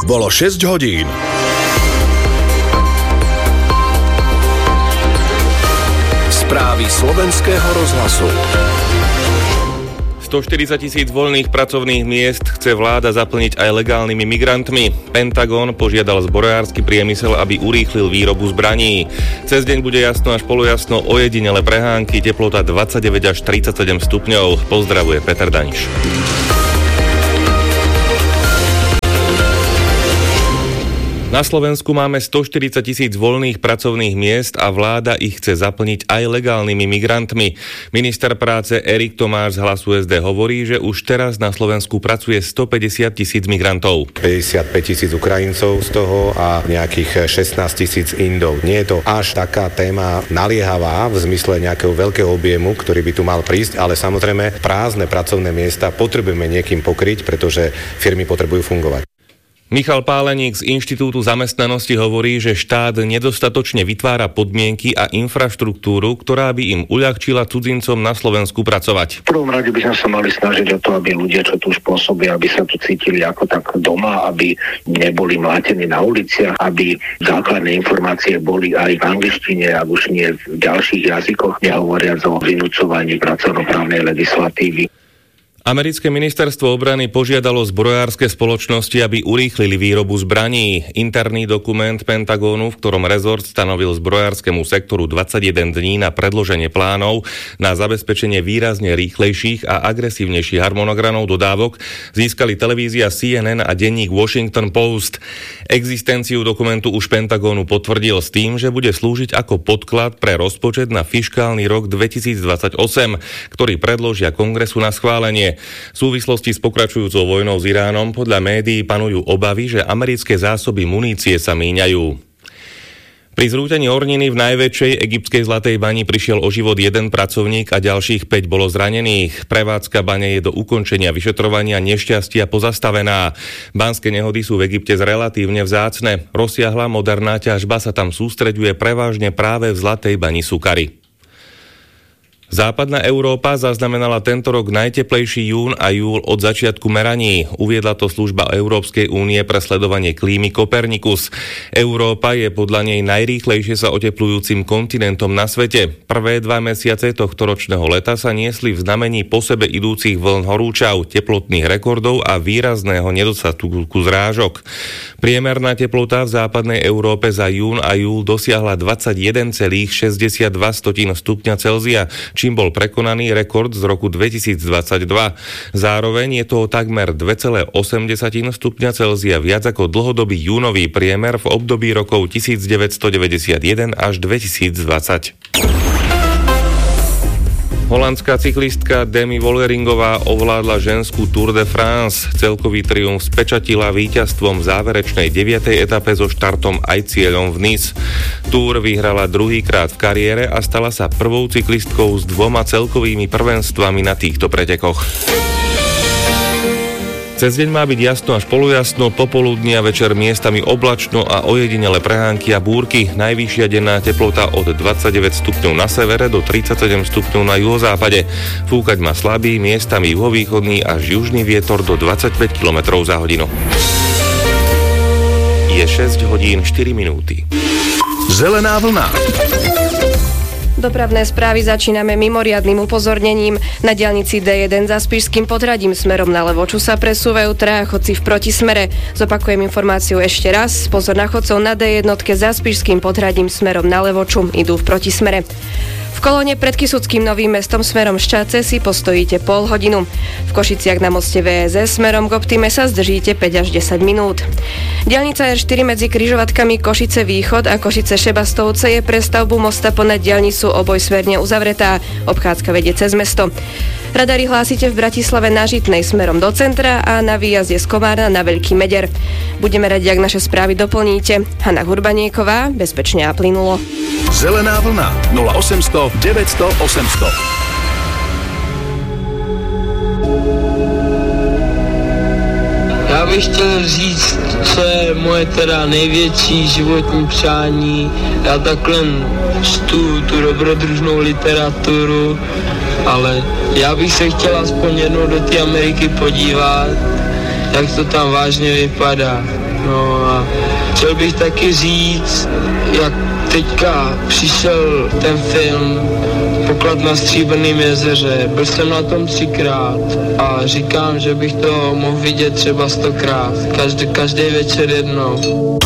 Bolo 6 hodín. Správy slovenského rozhlasu. 140 000 voľných pracovných miest chce vláda zaplniť aj legálnymi migrantmi. Pentagon požiadal zbrojársky priemysel, aby urýchlil výrobu zbraní. Cez deň bude jasno až polojasno, ojedinele prehánky, teplota 29 až 37 stupňov. Pozdravuje Peter Daniš. Na Slovensku máme 140 000 voľných pracovných miest a vláda ich chce zaplniť aj legálnymi migrantmi. Minister práce Erik Tomáš z Hlasu SD hovorí, že už teraz na Slovensku pracuje 150 000 migrantov. 55 000 Ukrajincov z toho a nejakých 16 000 Indov. Nie je to až taká téma naliehavá v zmysle nejakého veľkého objemu, ktorý by tu mal prísť, ale samozrejme prázdne pracovné miesta potrebujeme niekým pokryť, pretože firmy potrebujú fungovať. Michal Páleník z Inštitútu zamestnanosti hovorí, že štát nedostatočne vytvára podmienky a infraštruktúru, ktorá by im uľahčila cudzincom na Slovensku pracovať. V prvom rade by sme sa mali snažiť o to, aby ľudia, čo tu už pôsobia, aby sa tu cítili ako tak doma, aby neboli mlátení na uliciach, aby základné informácie boli aj v angličtine, ak už nie v ďalších jazykoch, nehovoriac o vynúcovaní pracovnoprávnej legislatívy. Americké ministerstvo obrany požiadalo zbrojárske spoločnosti, aby urýchlili výrobu zbraní. Interný dokument Pentagónu, v ktorom rezort stanovil zbrojárskému sektoru 21 dní na predloženie plánov na zabezpečenie výrazne rýchlejších a agresívnejších harmonogramov dodávok, získali televízia CNN a denník Washington Post. Existenciu dokumentu už Pentagónu potvrdil s tým, že bude slúžiť ako podklad pre rozpočet na fiškálny rok 2028, ktorý predložia Kongresu na schválenie. V súvislosti s pokračujúcou vojnou s Iránom podľa médií panujú obavy, že americké zásoby munície sa míňajú. Pri zrútení orniny v najväčšej egyptskej Zlatej bani prišiel o život jeden pracovník a ďalších 5 bolo zranených. Prevádzka bane je do ukončenia vyšetrovania nešťastia pozastavená. Banské nehody sú v Egypte relatívne vzácne. Rozsiahla moderná ťažba sa tam sústreďuje prevažne práve v Zlatej bani Sukari. Západná Európa zaznamenala tento rok najteplejší jún a júl od začiatku meraní. Uviedla to služba Európskej únie pre sledovanie klímy Copernicus. Európa je podľa nej najrýchlejšie sa oteplujúcim kontinentom na svete. Prvé 2 mesiace tohtoročného leta sa niesli v znamení po sebe idúcich vln horúčav, teplotných rekordov a výrazného nedostatku zrážok. Priemerná teplota v západnej Európe za jún a júl dosiahla 21,62 stupňa Celzia, čím bol prekonaný rekord z roku 2022. Zároveň je to takmer 2,8 stupňa Celzia viac ako dlhodobý júnový priemer v období rokov 1991 až 2020. Holandská cyklistka Demi Volleringová ovládla ženskú Tour de France. Celkový triumf spečatila víťazstvom v záverečnej 9. etape so štartom aj cieľom v Nice. Tour vyhrala druhýkrát v kariére a stala sa prvou cyklistkou s 2 celkovými prvenstvami na týchto pretekoch. Cez deň má byť jasno až polojasno, popoludní a večer miestami oblačno a ojedinele prehánky a búrky. Najvyššia denná teplota od 29 stupňov na severe do 37 stupňov na juhozápade. Fúkať má slabý, miestami juhovýchodný až južný vietor do 25 km za hodinu. Je 6 hodín 4 minúty. Zelená vlna. Dopravné správy začíname mimoriadnym upozornením. Na diaľnici D1 za Spišským Podhradím smerom na ľavo, čo sa presúvajú trajachodci v protismere. Zopakujem informáciu ešte raz. Pozor na chodcov na D1 za Spišským Podhradím smerom na ľavo, čo idú v protismere. V kolóne pred Kysuckým Novým Mestom smerom Šťace si postojíte pol hodinu. V Košiciach na moste VSS smerom k Optime sa zdržíte 5 až 10 minút. Diaľnica R4 medzi križovatkami Košice Východ a Košice Šebastovce je pre stavbu mosta ponad diaľnicu obojsmerne uzavretá. Obchádzka vedie cez mesto. Radary hlásite v Bratislave na Žitnej smerom do centra a na výjazde z Komárna na Veľký Meder. Budeme radi, ak naše správy doplníte. Hana Hurbanieková, bezpečne a plynulo. Zelená vlna 0800 900 800. Já bych chtěl říct, co je moje teda největší životní přání. Já takhle čtu tu dobrodružnou literaturu, ale já bych se chtěl aspoň jednou do té Ameriky podívat, jak to tam vážně vypadá. No a chtěl bych taky říct, jak teďka přišel ten film Poklad na Stříbrném jezeře. Byl jsem na tom 3krát a říkám, že bych to mohl vidět třeba 100krát. Každý večer jednou.